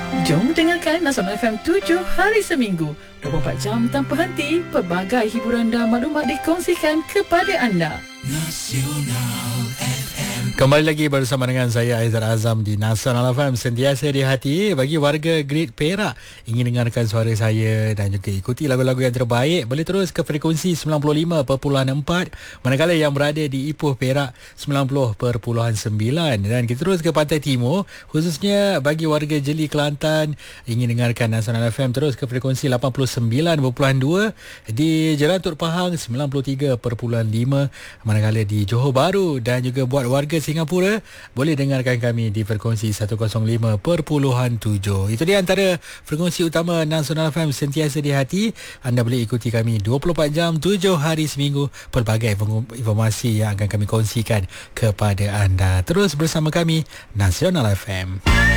Jom dengarkan Nasional FM 7 hari seminggu, 24 jam tanpa henti. Pelbagai hiburan dan maklumat dikongsikan kepada anda. Kembali lagi bersama dengan saya Aizat Azam di Nasional FM, sentiasa di hati. Bagi warga Great Perak ingin dengarkan suara saya dan juga ikuti lagu-lagu yang terbaik, boleh terus ke frekuensi 95.4, manakala yang berada di Ipoh Perak 90.9, dan kita terus ke Pantai Timur, khususnya bagi warga Jeli Kelantan ingin dengarkan Nasional FM, terus ke frekuensi 89.2, di Jalan Tut Pahang 93.5, manakala di Johor Bahru dan juga buat warga Singapura boleh dengarkan kami di frekuensi 105.7. Itu dia antara frekuensi utama Nasional FM, sentiasa di hati. Anda boleh ikuti kami 24 jam 7 hari seminggu, pelbagai informasi yang akan kami kongsikan kepada anda. Terus bersama kami Nasional FM.